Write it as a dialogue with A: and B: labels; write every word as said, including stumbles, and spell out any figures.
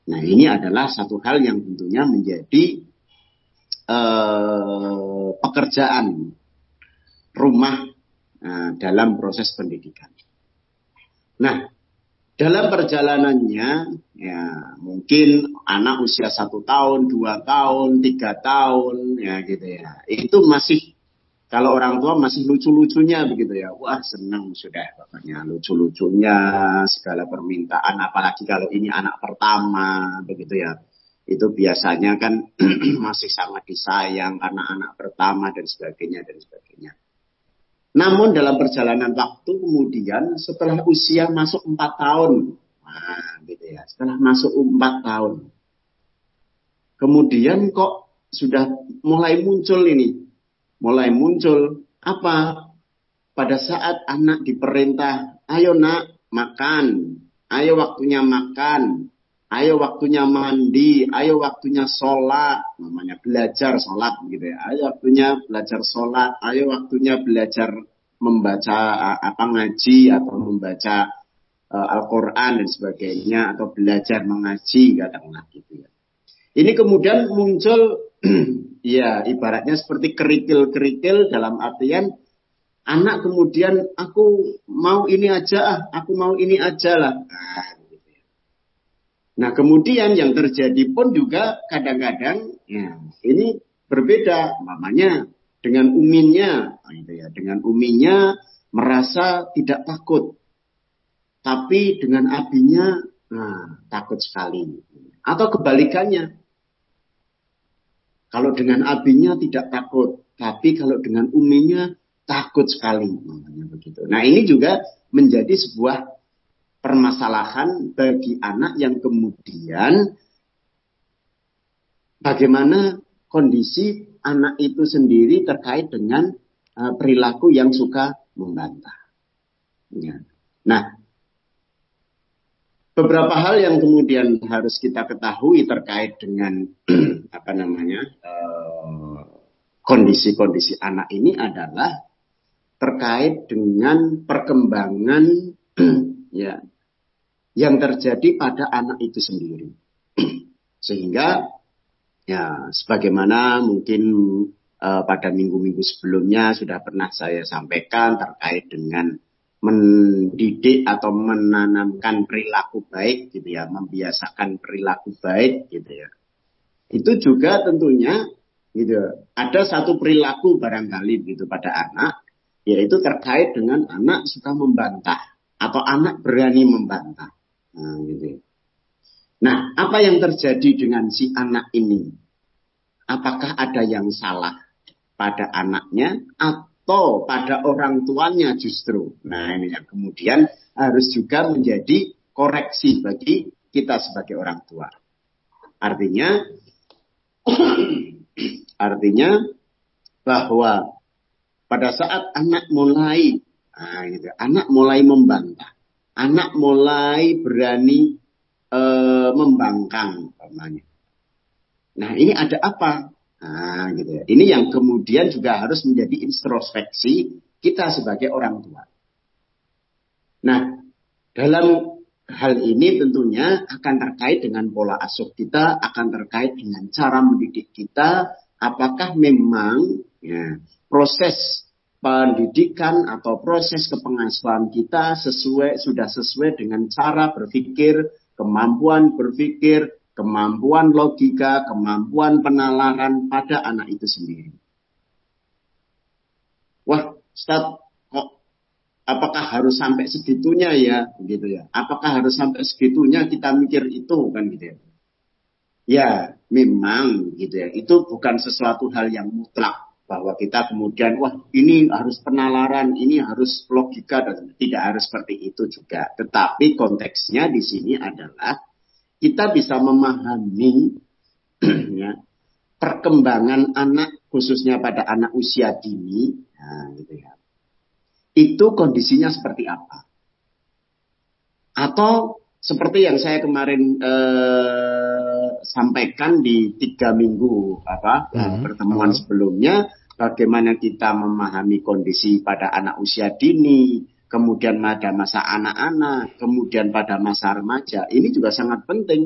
A: Nah, ini adalah satu hal yang tentunya menjadi eh, pekerjaan rumah eh, dalam proses pendidikan. Nah, dalam perjalanannya, ya mungkin anak usia satu tahun, dua tahun, tiga tahun, ya gitu ya. Itu masih, kalau orang tua masih lucu-lucunya begitu ya. Wah, senang sudah pokoknya lucu-lucunya, segala permintaan. Apalagi kalau ini anak pertama, begitu ya. Itu biasanya kan masih sangat disayang karena anak pertama dan sebagainya dan sebagainya. Namun dalam perjalanan waktu kemudian setelah usia masuk empat tahun, nah, gitu ya, setelah masuk empat tahun, kemudian kok sudah mulai muncul ini, mulai muncul apa? Pada saat anak diperintah, ayo nak makan, ayo waktunya makan, ayo waktunya mandi, ayo waktunya sholat, namanya belajar sholat gitu ya. Ayo waktunya belajar sholat, ayo waktunya belajar membaca apa ngaji atau membaca uh, Al-Quran dan sebagainya atau belajar mengaji katakanlah gitu ya. Ini kemudian muncul ya ibaratnya seperti kerikil-kerikil dalam artian anak kemudian aku mau ini aja, ah, aku mau ini aja lah. Nah, gitu ya. Nah kemudian yang terjadi pun juga kadang-kadang ya ini berbeda, namanya dengan uminya, gitu ya. Dengan uminya merasa tidak takut, tapi dengan abinya nah, takut sekali. Atau kebalikannya, kalau dengan abinya tidak takut, tapi kalau dengan uminya takut sekali, namanya begitu. Nah ini juga menjadi sebuah permasalahan bagi anak yang kemudian bagaimana kondisi anak itu sendiri terkait dengan uh, perilaku yang suka membantah. Ya. Nah, beberapa hal yang kemudian harus kita ketahui terkait dengan apa namanya uh, kondisi-kondisi anak ini adalah terkait dengan perkembangan ya yang terjadi pada anak itu sendiri. Sehingga ya, sebagaimana mungkin uh, pada minggu-minggu sebelumnya sudah pernah saya sampaikan terkait dengan mendidik atau menanamkan perilaku baik, gitu ya, membiasakan perilaku baik, gitu ya. Itu juga tentunya, gitu, ada satu perilaku barangkali gitu pada anak, yaitu terkait dengan anak suka membantah atau anak berani membantah, nah, gitu. Nah, apa yang terjadi dengan si anak ini? Apakah ada yang salah pada anaknya atau pada orang tuanya justru? Nah, ini yang kemudian harus juga menjadi koreksi bagi kita sebagai orang tua. Artinya, artinya bahwa pada saat anak mulai, nah gitu, anak mulai membantah, anak mulai berani e, membangkang, namanya. Nah, ini ada apa? Nah, gitu ya. Ini yang kemudian juga harus menjadi introspeksi kita sebagai orang tua. Nah, dalam hal ini tentunya akan terkait dengan pola asuh kita, akan terkait dengan cara mendidik kita. Apakah memang ya, proses pendidikan atau proses kepengasuhan kita sesuai sudah sesuai dengan cara berpikir, kemampuan berpikir, kemampuan logika, kemampuan penalaran pada anak itu sendiri. Wah, Ustaz, kok apakah harus sampai segitunya ya, gitu ya? Apakah harus sampai segitunya kita mikir itu kan gitu ya? Ya, memang gitu ya. Itu bukan sesuatu hal yang mutlak bahwa kita kemudian wah ini harus penalaran, ini harus logika dan tidak harus seperti itu juga. Tetapi konteksnya di sini adalah kita bisa memahami ya, perkembangan anak khususnya pada anak usia dini, nah, gitu ya. Itu kondisinya seperti apa? Atau seperti yang saya kemarin eh, sampaikan di tiga minggu apa hmm. pertemuan oh. sebelumnya, bagaimana kita memahami kondisi pada anak usia dini, kemudian pada masa anak-anak, kemudian pada masa remaja, ini juga sangat penting.